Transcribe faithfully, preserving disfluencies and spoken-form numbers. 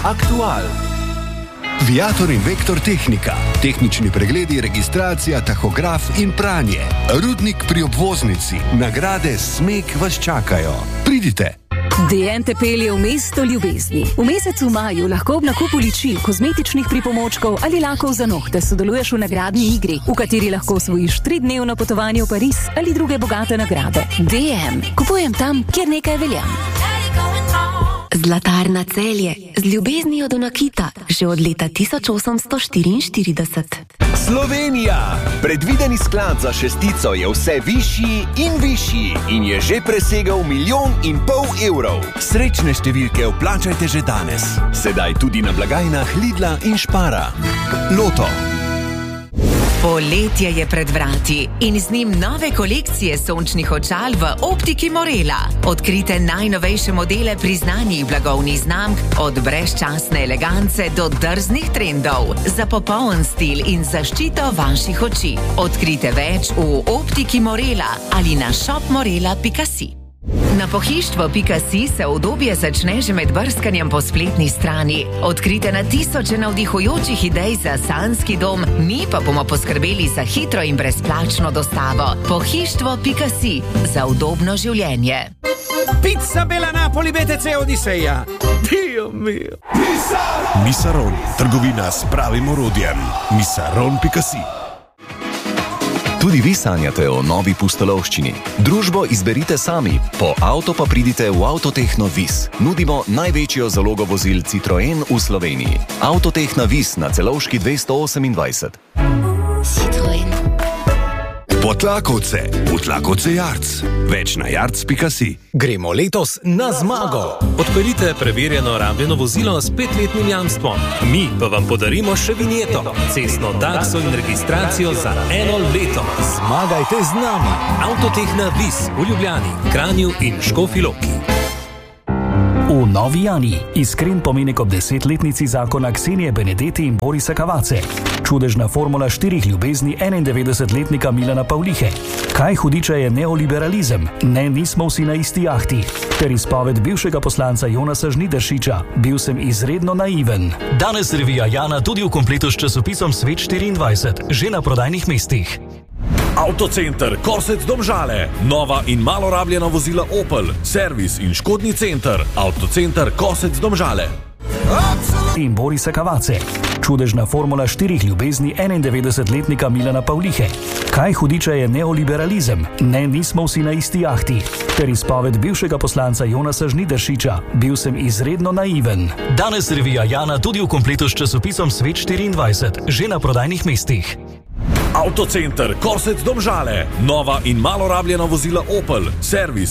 Aktual. Viator in Vektor Tehnika. Tehnični pregledi, registracija, tahograf in pranje. Rudnik pri obvoznici. Nagrade Smeg vas čakajo. Pridite! D N te pelje v mesto ljubezni. V mesecu maju lahko ob nakupu ličil, kozmetičnih pripomočkov ali lakov za nohte sodeluješ v nagradni igri, v kateri lahko osvojiš tridnevno potovanje v Pariz ali druge bogate nagrade. D M. Kupujem tam, kjer nekaj velja. Zlatarna Celje. Z ljubeznijo do nakita. Že od leta tisoč osemsto štiriinštirideset. Slovenija! Predvideni sklad za šestico je vse višji in višji in je že presegel milijon in pol evrov. Srečne številke vplačajte že danes. Sedaj tudi na blagajnah Lidla in Spara. Loto. Poletje je pred vrati in z njim nove kolekcije sončnih očal v optiki Morela. Odkrite najnovejše modele priznanih blagovnih znamk, od brezčasne elegance do drznih trendov, za popoln stil in zaščito vaših oči. Odkrite več v optiki Morela ali na shop morela pika si. Na pohištvo pika si se udobje začne že med brskanjem po spletni strani. Odkrite na tisoče navdihujočih idej za sanjski dom, mi pa bomo poskrbeli za hitro in brezplačno dostavo. Pohištvo pika si za udobno življenje. Pizza Bella Napoli B T C Odiseja. Dio mio. Misaron, trgovina s pravim orodjem. misaron pika si. Tudi vi sanjate o novi pustolovščini. Družbo izberite sami, po avto pa pridite v Avtotehno Vis. Nudimo največjo zalogo vozil Citroen v Sloveniji. Avtotehna Vis na Celovški dvesto osemindvajset. Citroen. Potlakovce, Potlakovce Jarc. Več na jarc pika si. Gremo letos na zmago. Odpeljite preverjeno rabljeno vozilo s petletnim jamstvom. Mi pa vam podarimo še vinjeto, cestno takso in registracijo za eno leto. Zmagajte z nami. Avtotehna Vis v Ljubljani, Kranju in Škofji Loki. V Novi Jani iskren pomenek ob desetletnici zakona Ksenije Benedetti in Borisa Kavace. Čudežna formula štirih ljubezni enaindevetdesetletnika Milana Pavlihe. Kaj hudiča je neoliberalizem? Ne, nismo vsi na isti jahti. Ter izpoved bivšega poslanca Jonasa Žnidaršiča. Bil sem izredno naiven. Danes revija Jana tudi v kompletu s časopisom Svet štiriindvajset. Že na prodajnih mestih. Avtocenter Kosec Domžale. Nova in malo rabljena vozila Opel. Servis in škodni center. Avtocenter Kosec Domžale. In Borisa Kavace. Čudežna formula štirih ljubezni enaindevetdesetletnika Milana Pavlihe. Kaj hudiča je neoliberalizem? Ne, nismo vsi na isti jahti. Ter izpoved bivšega poslanca Jonasa Žnidaršiča. Bil sem izredno naiven. Danes revija Jana tudi v kompletu s časopisom Svet štiriindvajset. Že na prodajnih mestih. Avtocenter Kosec Domžale. Nova in malo rabljena vozila Opel. Servis